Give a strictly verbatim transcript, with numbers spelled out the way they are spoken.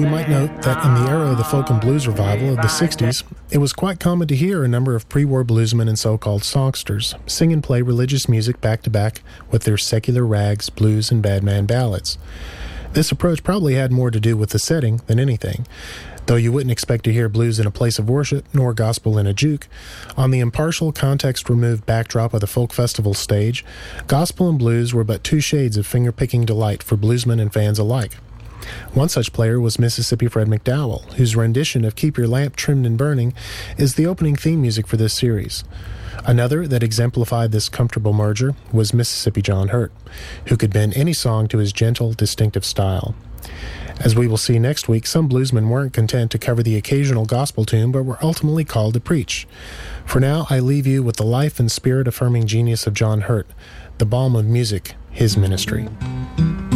We might note that in the era of the folk and blues revival of the sixties, it was quite common to hear a number of pre-war bluesmen and so-called songsters sing and play religious music back-to-back with their secular rags, blues, and badman ballads. This approach probably had more to do with the setting than anything, though you wouldn't expect to hear blues in a place of worship, nor gospel in a juke. On the impartial, context-removed backdrop of the folk festival stage, gospel and blues were but two shades of finger-picking delight for bluesmen and fans alike. One such player was Mississippi Fred McDowell, whose rendition of Keep Your Lamp Trimmed and Burning is the opening theme music for this series. Another that exemplified this comfortable merger was Mississippi John Hurt, who could bend any song to his gentle, distinctive style. As we will see next week, some bluesmen weren't content to cover the occasional gospel tune, but were ultimately called to preach. For now, I leave you with the life and spirit-affirming genius of John Hurt, the balm of music, his ministry.